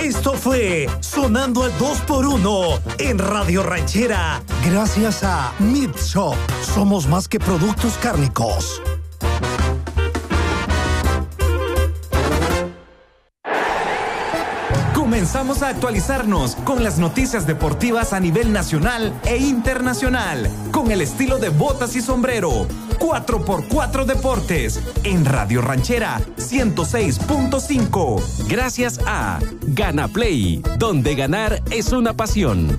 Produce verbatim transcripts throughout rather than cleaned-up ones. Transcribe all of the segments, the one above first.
Esto fue Sonando al dos por uno en Radio Ranchera. Gracias a Meat Shop. Somos más que productos cárnicos. Comenzamos a actualizarnos con las noticias deportivas a nivel nacional e internacional, con el estilo de botas y sombrero. cuatro por cuatro Deportes, en Radio Ranchera ciento seis punto cinco. Gracias a Gana Play, donde ganar es una pasión.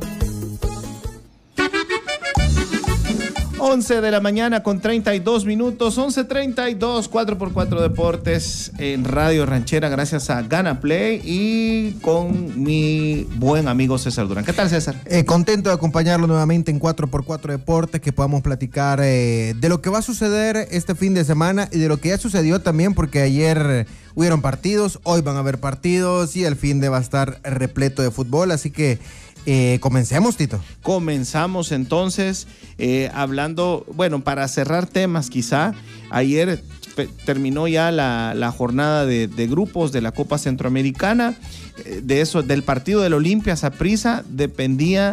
once de la mañana con treinta y dos minutos, once treinta y dos, cuatro por cuatro Deportes en Radio Ranchera, gracias a Gana Play y con mi buen amigo César Durán. ¿Qué tal, César? Eh, contento de acompañarlo nuevamente en cuatro por cuatro Deportes, que podamos platicar eh, de lo que va a suceder este fin de semana y de lo que ya sucedió también, porque ayer hubieron partidos, hoy van a haber partidos y el fin de va a estar repleto de fútbol, así que Eh, comencemos, Tito. Comenzamos entonces eh, hablando, bueno, para cerrar temas quizá, ayer pe- terminó ya la, la jornada de, de grupos de la Copa Centroamericana, eh, de eso, del partido del Olimpia Saprissa dependía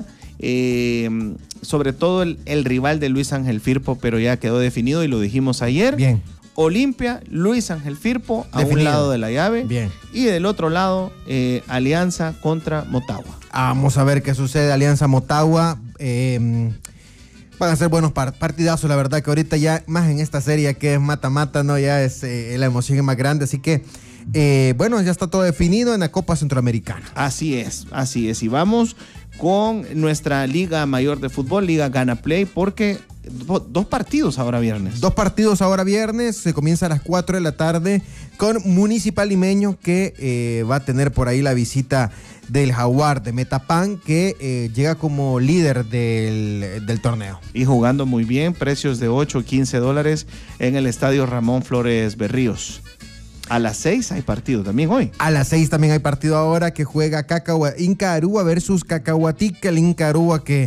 eh, sobre todo el, el rival de Luis Ángel Firpo, pero ya quedó definido y lo dijimos ayer. Bien. Olimpia, Luis Ángel Firpo a Definido. un lado de la llave. Bien. Y del otro lado, eh, Alianza contra Motagua. Vamos a ver qué sucede. Alianza Motagua. Eh, van a ser buenos par- partidazos, la verdad que ahorita ya más en esta serie que es mata-mata, ¿no? Ya es eh, la emoción es más grande, así que eh, bueno, ya está todo definido en la Copa Centroamericana. Así es, así es. Y vamos con nuestra Liga Mayor de Fútbol, Liga Gana Play, porque do- dos partidos ahora viernes. Dos partidos ahora viernes, se comienza a las cuatro de la tarde con Municipal Limeño, que eh, va a tener por ahí la visita del Jaguar de Metapán, que eh, llega como líder del, del torneo. Y jugando muy bien, precios de ocho, quince dólares en el estadio Ramón Flores Berríos. A las seis hay partido también hoy. A las seis también hay partido ahora que juega Cacagua, Inca Aruba versus Cacahuatica. El Inca Aruba que,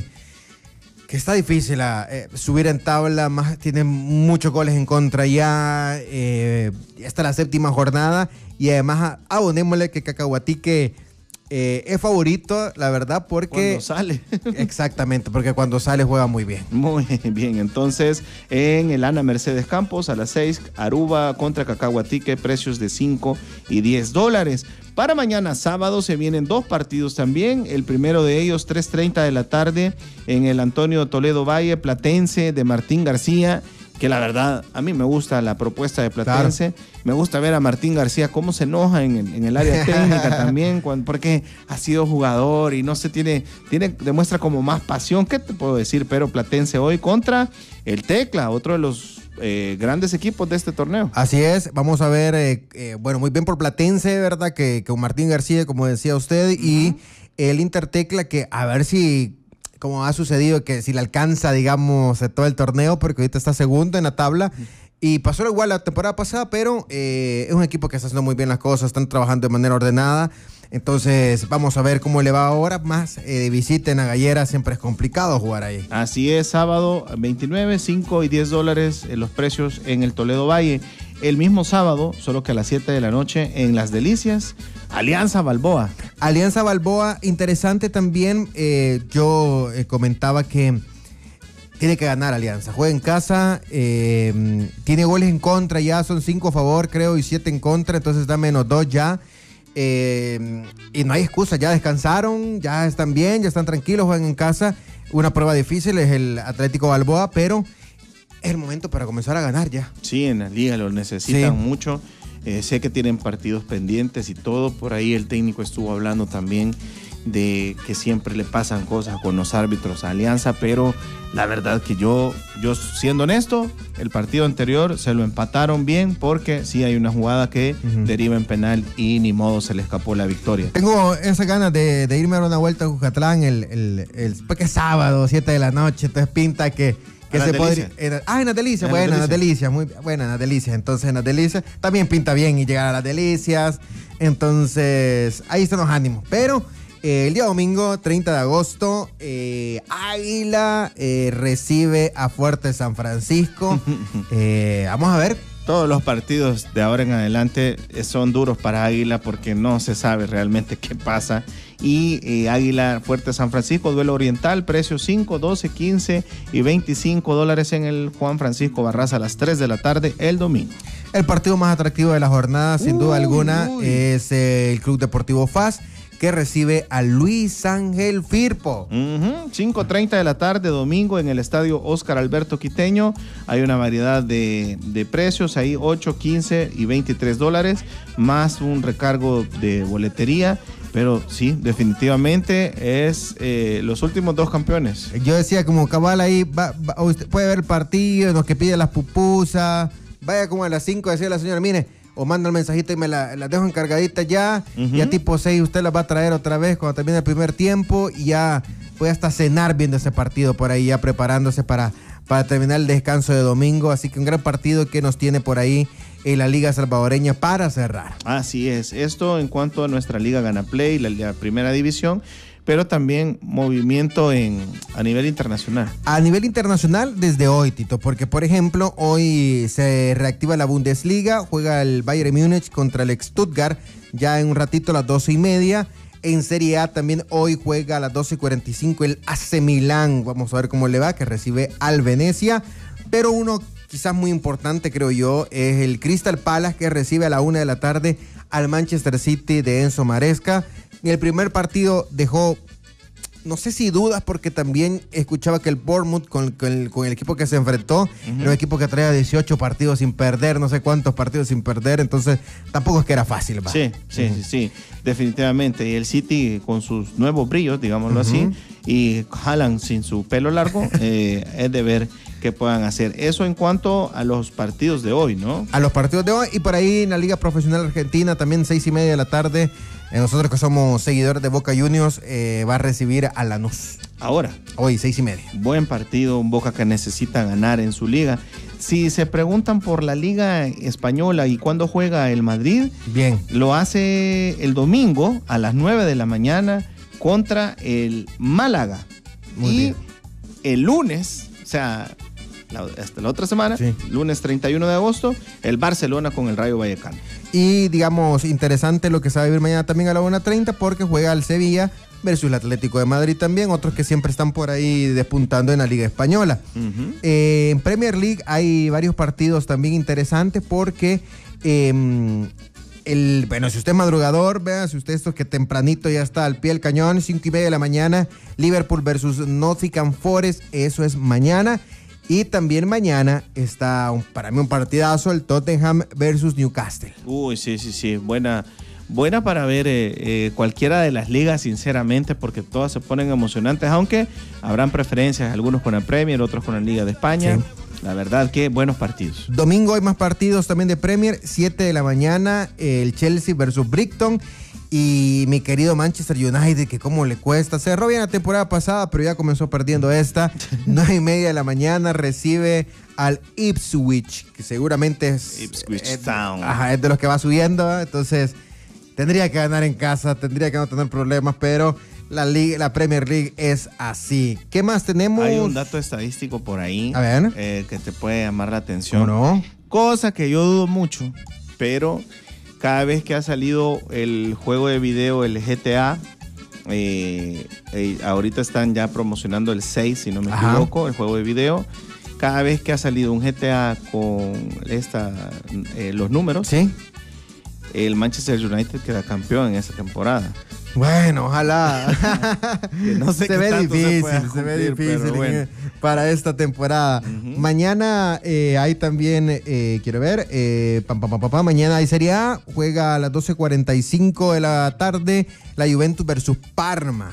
que está difícil a, eh, subir en tabla, más, tiene muchos goles en contra ya, eh, ya está la séptima jornada y además abonémosle que Cacahuatique eh, es favorito, la verdad, porque... Cuando sale. Exactamente, porque cuando sale juega muy bien. Muy bien, entonces en el Ana Mercedes Campos a las seis, Aruba contra Cacahuatique, precios de cinco y diez dólares. Para mañana sábado se vienen dos partidos también, el primero de ellos tres treinta de la tarde en el Antonio Toledo Valle, Platense de Martín García, que la verdad a mí me gusta la propuesta de Platense, claro. Me gusta ver a Martín García cómo se enoja en el, en el área técnica también, cuando, porque ha sido jugador y no se tiene, tiene, demuestra como más pasión, ¿qué te puedo decir? Pero Platense hoy contra el Tecla, otro de los eh, grandes equipos de este torneo. Así es, vamos a ver, eh, eh, bueno, muy bien por Platense, ¿verdad? Que con Martín García, como decía usted, uh-huh. Y el Inter Tecla, que a ver si... como ha sucedido, que si le alcanza, digamos, todo el torneo, porque ahorita está segundo en la tabla, y pasó igual la temporada pasada, pero eh, es un equipo que está haciendo muy bien las cosas, están trabajando de manera ordenada, entonces vamos a ver cómo le va ahora, más eh, de visita en Agallera, siempre es complicado jugar ahí. Así es, sábado veintinueve, cinco y diez dólares en los precios en el Toledo Valle. El mismo sábado, solo que a las siete de la noche, en Las Delicias, Alianza Balboa. Alianza Balboa, interesante también. Eh, yo eh, comentaba que tiene que ganar Alianza. Juega en casa, eh, tiene goles en contra ya, son cinco a favor, creo, y siete en contra, entonces da menos dos ya. Eh, y no hay excusa, ya descansaron, ya están bien, ya están tranquilos, juegan en casa. Una prueba difícil es el Atlético Balboa, pero es el momento para comenzar a ganar ya. Sí, en la liga lo necesitan sí. mucho. Eh, sé que tienen partidos pendientes y todo. Por ahí el técnico estuvo hablando también de que siempre le pasan cosas con los árbitros a Alianza, pero la verdad que yo, yo siendo honesto, el partido anterior se lo empataron bien porque sí hay una jugada que uh-huh. deriva en penal y ni modo se le escapó la victoria. Tengo esas ganas de, de irme a dar una vuelta a Cucatlán el, el, el, porque es sábado, siete de la noche, entonces pinta que Que se podría, en, ah, en las Delicias, bueno, en las Delicias, muy buena, en las Delicias. Entonces, en las Delicias también pinta bien y llegar a las Delicias. Entonces, ahí están los ánimos. Pero eh, el día domingo, treinta de agosto, eh, Águila eh, recibe a Fuerte San Francisco. eh, vamos a ver todos los partidos de ahora en adelante son duros para Águila porque no se sabe realmente qué pasa. Y eh, Águila Fuerte San Francisco, duelo oriental, precio cinco, doce, quince y veinticinco dólares en el Juan Francisco Barraza a las tres de la tarde el domingo. El partido más atractivo de la jornada, sin uy, duda alguna, uy. es el Club Deportivo F A S, que recibe a Luis Ángel Firpo. Uh-huh. cinco treinta de la tarde, domingo, en el estadio Óscar Alberto Quiteño. Hay una variedad de, de precios, ahí ocho, quince y veintitrés dólares, más un recargo de boletería. Pero sí, definitivamente es eh, los últimos dos campeones. Yo decía como cabal ahí, va, va, usted puede ver el partido, los que piden las pupusas, vaya como a las cinco, decía la señora, mire, o manda el mensajito y me las la dejo encargadita ya, uh-huh. y a tipo seis usted las va a traer otra vez cuando termine el primer tiempo y ya puede hasta cenar viendo ese partido por ahí, ya preparándose para, para terminar el descanso de domingo. Así que un gran partido que nos tiene por ahí en la Liga Salvadoreña para cerrar. Así es, esto en cuanto a nuestra Liga Gana Play, la, la primera división, pero también movimiento en, a nivel internacional. A nivel internacional desde hoy, Tito, porque por ejemplo hoy se reactiva la Bundesliga, juega el Bayern Múnich contra el Stuttgart ya en un ratito a las doce y media. En Serie A también hoy juega a las doce cuarenta y cinco el A C Milán, vamos a ver cómo le va, que recibe al Venecia, pero uno quizás muy importante, creo yo, es el Crystal Palace, que recibe a la una de la tarde al Manchester City de Enzo Maresca. En el primer partido dejó, no sé si dudas, porque también escuchaba que el Bournemouth, con, con, el, con el equipo que se enfrentó, uh-huh. era un equipo que traía dieciocho partidos sin perder, no sé cuántos partidos sin perder, entonces tampoco es que era fácil. ¿Va? Sí, sí, uh-huh. sí, sí, definitivamente. Y el City con sus nuevos brillos, digámoslo uh-huh. así, y Haaland sin su pelo largo, eh, es de ver que puedan hacer. Eso en cuanto a los partidos de hoy, ¿no? A los partidos de hoy, y por ahí en la Liga Profesional Argentina, también seis y media de la tarde, eh, nosotros que somos seguidores de Boca Juniors, eh, va a recibir a Lanús. Ahora. Hoy, seis y media. Buen partido, un Boca que necesita ganar en su liga. Si se preguntan por la Liga Española y cuándo juega el Madrid, bien, lo hace el domingo a las nueve de la mañana contra el Málaga. Muy y bien. El lunes, o sea, la, hasta la otra semana, sí. lunes treinta y uno de agosto, el Barcelona con el Rayo Vallecano. Y digamos, interesante lo que se va a vivir mañana también a la una treinta, porque juega el Sevilla versus el Atlético de Madrid también, otros que siempre están por ahí despuntando en la Liga Española. Uh-huh. Eh, en Premier League hay varios partidos también interesantes porque... Eh, El, bueno, si usted es madrugador, vea, si usted esto que tempranito ya está al pie del cañón, cinco y media de la mañana, Liverpool versus Nottingham Forest, eso es mañana. Y también mañana está, un, para mí, un partidazo, el Tottenham versus Newcastle. Uy, sí, sí, sí, buena, buena para ver eh, eh, cualquiera de las ligas, sinceramente, porque todas se ponen emocionantes, aunque habrán preferencias, algunos con la Premier, otros con la Liga de España. Sí. La verdad que buenos partidos. Domingo hay más partidos también de Premier, siete de la mañana, el Chelsea versus Brighton y mi querido Manchester United, que cómo le cuesta. Cerró bien la temporada pasada, pero ya comenzó perdiendo esta. nueve y media de la mañana recibe al Ipswich, que seguramente es, Ipswich es, Town. Ajá, es de los que va subiendo, ¿eh? Entonces tendría que ganar en casa, tendría que no tener problemas, pero... La, Liga, la Premier League es así. ¿Qué más tenemos? Hay un dato estadístico por ahí. A ver. Eh, que te puede llamar la atención. ¿No? Cosa que yo dudo mucho, pero cada vez que ha salido el juego de video, el G T A, eh, eh, ahorita están ya promocionando el seis, si no me Ajá. equivoco, el juego de video. Cada vez que ha salido un G T A con esta, eh, los números, ¿sí? El Manchester United queda campeón en esa temporada. Bueno, ojalá. no sé se, ve difícil, se, cumplir, se ve difícil, bueno. para esta temporada. Uh-huh. Mañana eh, hay también, eh, quiero ver, eh, pam, pam, pam, pam, mañana hay Serie A, juega a las doce cuarenta y cinco de la tarde la Juventus versus Parma.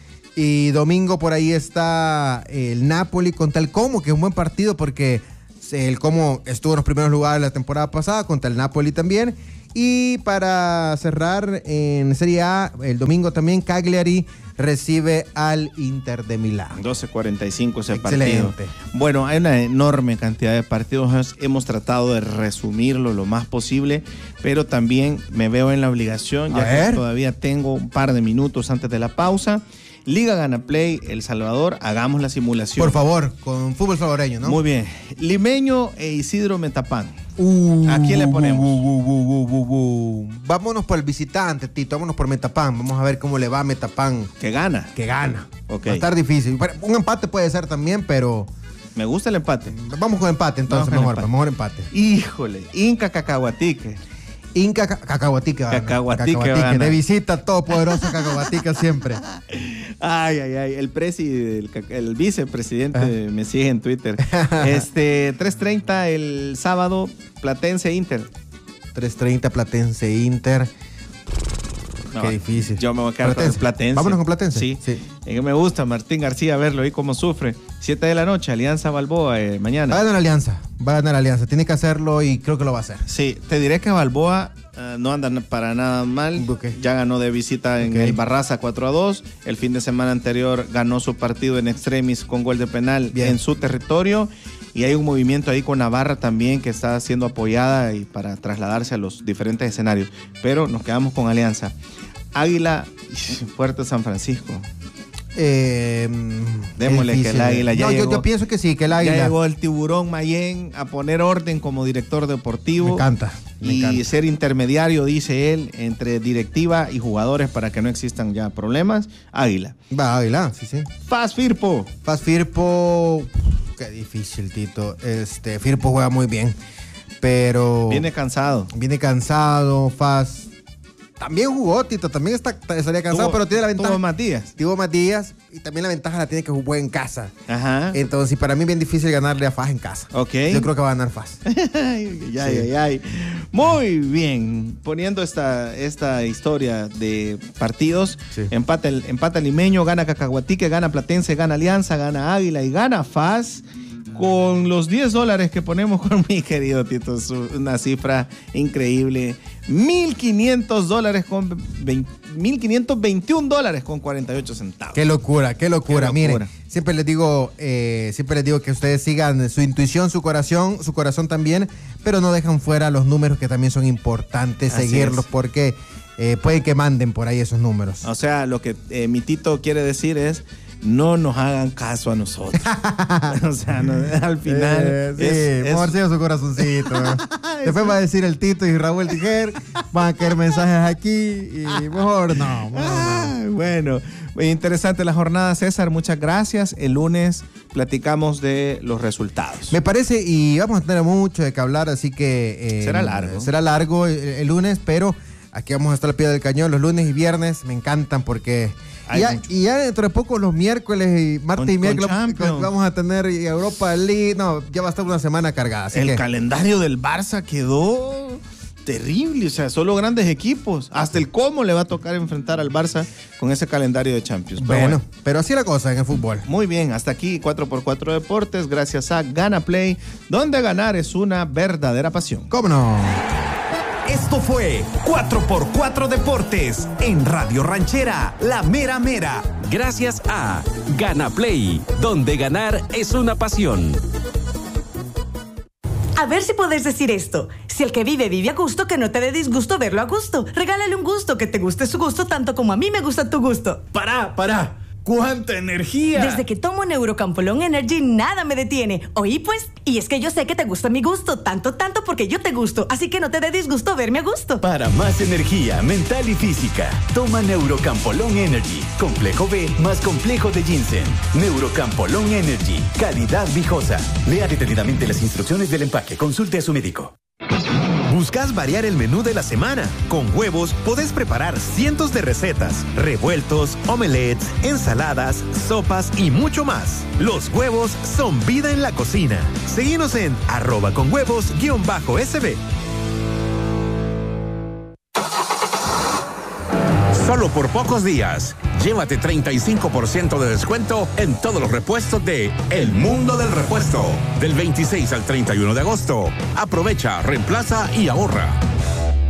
Y domingo por ahí está el Napoli contra el Como, que es un buen partido porque el Como estuvo en los primeros lugares la temporada pasada, contra el Napoli también. Y para cerrar en Serie A, el domingo también Cagliari recibe al Inter de Milán. doce cuarenta y cinco ese Excelente. partido. Bueno, hay una enorme cantidad de partidos. Hemos tratado de resumirlo lo más posible, pero también me veo en la obligación, ya A que ver. todavía tengo un par de minutos antes de la pausa. Liga Gana Play, El Salvador, hagamos la simulación. Por favor, con fútbol salvadoreño, ¿no? Muy bien. Limeño e Isidro Metapán Uh, ¿A quién le ponemos? uh, uh, uh, uh, uh, uh. Vámonos por el visitante, Tito. Vámonos por Metapan. Vamos a ver cómo le va a Metapan. Que gana. Que gana. Ok. Va a estar difícil. Un empate puede ser también, pero... Me gusta el empate. Vamos con empate entonces, Vamos con mejor, empate. mejor empate. Híjole, Inca Cacahuatique. Inca Ca- Cacahuatique. va a ganar. Cacahuatique va a ganar. De visita, todopoderoso Cacahuatique siempre. Ay, ay, ay. El presi, el, ca- el vicepresidente Ajá. me sigue en Twitter. Este, tres treinta el sábado, Platense Inter. tres treinta Platense Inter. No, Qué difícil. Yo me voy a quedar con el Platense. Vámonos con Platense. Sí. sí. Es que me gusta Martín García verlo ahí cómo sufre. siete de la noche, Alianza Balboa eh, Va a mañana. ganar Alianza. Va a ganar Alianza. Tiene que hacerlo y creo que lo va a hacer. Sí, te diré que Balboa eh, no anda para nada mal. Ok. Ya ganó de visita en Ok. el Barraza cuatro a dos. El fin de semana anterior ganó su partido en extremis con gol de penal Bien. en su territorio. Y hay un movimiento ahí con Navarra también que está siendo apoyada y para trasladarse a los diferentes escenarios. Pero nos quedamos con Alianza. Águila, Puerto San Francisco. Eh, Démosle es que el difícil. Águila ya No, yo, llegó. yo pienso que sí, que el Ya Águila. llegó el tiburón Mayén a poner orden como director deportivo. Me encanta. Me y encanta. ser intermediario, dice él, entre directiva y jugadores para que no existan ya problemas. Águila. Va, Águila, sí, sí. Faz Firpo. Faz Firpo. Qué difícil, Tito. Este, Firpo juega muy bien. Pero. Viene cansado. Viene cansado. Faz. También jugó, Tito. También está, estaría cansado, Tuvo- pero tiene la ventaja. tuvo Matías. Tuvo Matías. Y también la ventaja la tiene que jugar en casa. Ajá. Entonces, para mí es bien difícil ganarle a Faz en casa. Ok. Yo creo que va a ganar Faz. Ay, ay, ay, ay. Muy bien. Poniendo esta, esta historia de partidos, Sí. empata, el, empata Limeño, gana Cacahuatique, gana Platense, gana Alianza, gana Águila y gana Faz. Con los diez dólares que ponemos con mi querido Tito, es una cifra increíble. mil quinientos dólares con veinte, mil quinientos veintiún dólares con cuarenta y ocho centavos. Qué locura, qué locura. Qué locura. Miren, siempre les digo, eh, siempre les digo que ustedes sigan su intuición, su corazón, su corazón también, pero no dejan fuera los números que también son importantes Así seguirlos es. porque eh, puede que manden por ahí esos números. O sea, lo que eh, mi Tito quiere decir es, no nos hagan caso a nosotros. O sea, no, al final... Eh, sí, es- es- mejor siga su corazoncito. ¿eh? Después va a decir el Tito y Raúl Tijer, van a caer mensajes aquí y mejor no. mejor no. Ah, bueno, muy interesante la jornada, César. Muchas gracias. El lunes platicamos de los resultados. Me parece, y vamos a tener mucho de qué hablar, así que... eh, Será largo. Será largo el, el lunes, pero aquí vamos a estar al pie del cañón los lunes y viernes. Me encantan porque... Hay Y ya, mucho. y ya dentro de poco los miércoles y martes Con- y miércoles con Champions. vamos a tener y Europa League. No, ya va a estar una semana cargada. Así El que, calendario del Barça quedó terrible. O sea, solo grandes equipos. Hasta el cómo le va a tocar enfrentar al Barça con ese calendario de Champions. Pero bueno, pero así es la cosa en el fútbol. Muy bien, hasta aquí cuatro por cuatro Deportes, gracias a Gana Play, donde ganar es una verdadera pasión. ¿Cómo no? Esto fue cuatro por cuatro Deportes en Radio Ranchera, La Mera Mera. Gracias a Gana Play, donde ganar es una pasión. A ver si puedes decir esto. Si el que vive vive a gusto, que no te dé disgusto verlo a gusto. Regálale un gusto, que te guste su gusto tanto como a mí me gusta tu gusto. Pará, pará. ¡Cuánta energía! Desde que tomo Neurocampolón Energy, nada me detiene. ¿Oí pues? Y es que yo sé que te gusta mi gusto, tanto, tanto porque yo te gusto. Así que no te dé disgusto verme a gusto. Para más energía mental y física, toma Neurocampolón Energy. Complejo B más complejo de ginseng. Neurocampolón Energy. Calidad viejosa. Lea detenidamente las instrucciones del empaque. Consulte a su médico. ¿Buscas variar el menú de la semana? Con huevos podés preparar cientos de recetas, revueltos, omelets, ensaladas, sopas y mucho más. Los huevos son vida en la cocina. Seguinos en arroba con huevos guión bajo sb. Solo por pocos días, llévate treinta y cinco por ciento de descuento en todos los repuestos de El Mundo del Repuesto. Del veintiséis al treinta y uno de agosto. Aprovecha, reemplaza y ahorra.